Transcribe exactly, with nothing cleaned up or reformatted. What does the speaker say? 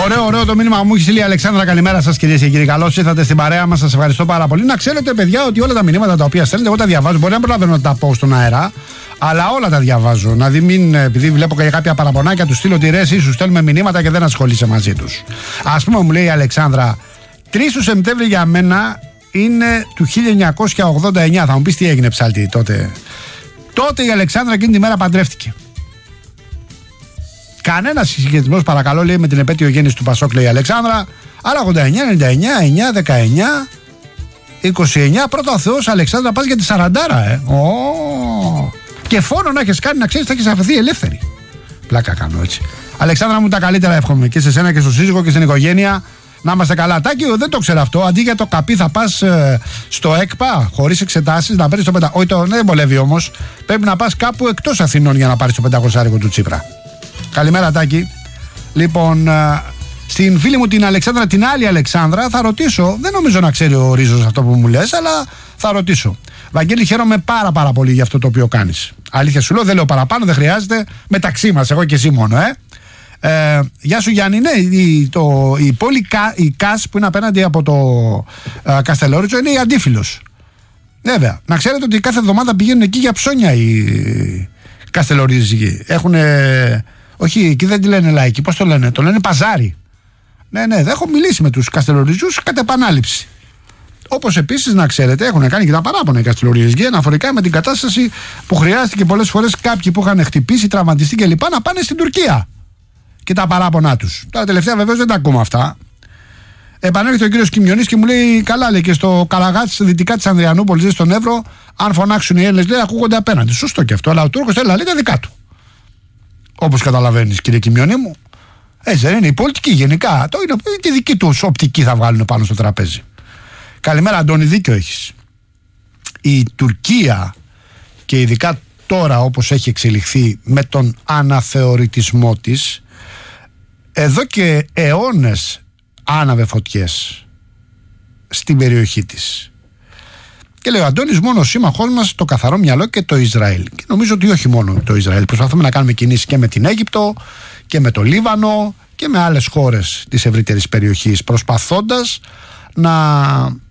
Ωραίο, ωραίο το μήνυμα μου έχει στείλει η Αλεξάνδρα. Καλημέρα σας, κυρίες και κύριοι. Καλώς ήρθατε στην παρέα μας. Σας ευχαριστώ πάρα πολύ. Να ξέρετε, παιδιά, ότι όλα τα μηνύματα τα οποία στέλνετε, εγώ τα διαβάζω. Μπορεί να προλαβαίνω να τα πω στον αέρα, αλλά όλα τα διαβάζω. Να δει, μην, επειδή βλέπω και κάποια παραπονάκια, του στείλω τη ρέση, σου στέλνουμε μηνύματα και δεν ασχολείσαι μαζί τους. Ας πούμε, μου λέει η Αλεξάνδρα, τρεις του Σεπτέμβρη για μένα είναι του χίλια εννιακόσια ογδόντα εννιά. Θα μου πεις τι έγινε, ψάλτη, τότε. Τότε η Αλεξάνδρα εκείνη τη μέρα παντρεύτηκε. Κανένα συσχετισμός, παρακαλώ, λέει, με την επέτειο γέννηση του Πασόκ, λέει η Αλεξάνδρα. Αλλά ογδόντα εννιά, ενενήντα εννιά, εννιά, δεκαεννιά, είκοσι εννιά. Πρώτα ο Θεός, Αλεξάνδρα, πας για τη σαραντάρα, ε. Oh. Και φόνο να έχεις κάνει, να ξέρεις, θα έχεις αφαιθεί ελεύθερη. Πλάκα κάνω έτσι. Αλεξάνδρα μου, τα καλύτερα εύχομαι και σε σένα και στο σύζυγο και στην οικογένεια. Να είμαστε καλά. Τάκη, δεν το ξέρω αυτό. Αντί για το καπί θα πας ε, στο ΕΚΠΑ χωρίς εξετάσεις να παίρνεις το πεντακόσια. Όχι, το, δεν βολεύει όμως. Πρέπει να πας κάπου εκτός Αθηνών για να πάρεις το πεντακόσια του Τσίπρα. Καλημέρα, Τάκη. Λοιπόν, ε, στην φίλη μου την Αλεξάνδρα, την άλλη Αλεξάνδρα, θα ρωτήσω. Δεν νομίζω να ξέρει ο Ρίζος αυτό που μου λες, αλλά θα ρωτήσω. Βαγγέλη, χαίρομαι πάρα πάρα πολύ για αυτό το οποίο κάνεις. Αλήθεια σου λέω, δεν λέω παραπάνω, δεν χρειάζεται. Μεταξύ μας, εγώ και εσύ μόνο, ε. Ε, γεια σου Γιάννη, ναι, η, το, η πόλη η ΚΑΣ που είναι απέναντι από το ε, Καστελόριτσο είναι η Αντίφυλλος. Βέβαια, να ξέρετε ότι κάθε εβδομάδα πηγαίνουν εκεί για ψώνια οι Καστελόριζοι. Έχουν, όχι, εκεί δεν τη λένε λαϊκοί, πώς το λένε, το λένε παζάρι. Ναι, ναι, έχω μιλήσει με τους Καστελόριζους κατ' επανάληψη. Όπως επίσης να ξέρετε, έχουν κάνει και τα παράπονα οι Καστελόριζοι αναφορικά με την κατάσταση που χρειάστηκε πολλές φορές κάποιοι που είχαν χτυπήσει, τραυματιστεί κλπ. Να πάνε στην Τουρκία. Και τα παράπονά τους. Τώρα τελευταία βεβαίως δεν τα ακούμε αυτά. Επανέρχεται ο κύριος Κιμιονής και μου λέει: καλά, λέει, και στο Καλαγάτς, δυτικά της Ανδριανούπολης, στον Εύρο, αν φωνάξουν οι Έλληνες, λέει, ακούγονται απέναντι. Σωστό και αυτό. Αλλά ο Τούρκος θέλει να λέει τα δικά του. Όπως καταλαβαίνεις, κύριε Κιμιονή μου. Έτσι δεν είναι. Η πολιτική γενικά. Το είναι, τη δική τους οπτική θα βγάλουν πάνω στο τραπέζι. Καλημέρα, Αντώνη, δίκιο έχεις. Η Τουρκία και ειδικά τώρα όπως έχει εξελιχθεί με τον αναθεωρητισμό της, εδώ και αιώνες άναβε φωτιές στην περιοχή της. Και λέει ο Αντώνης, μόνο ο σύμμαχός μας το καθαρό μυαλό και το Ισραήλ. Και νομίζω ότι όχι μόνο το Ισραήλ. Προσπαθούμε να κάνουμε κινήσεις και με την Αίγυπτο και με το Λίβανο και με άλλες χώρες της ευρύτερης περιοχής, προσπαθώντας να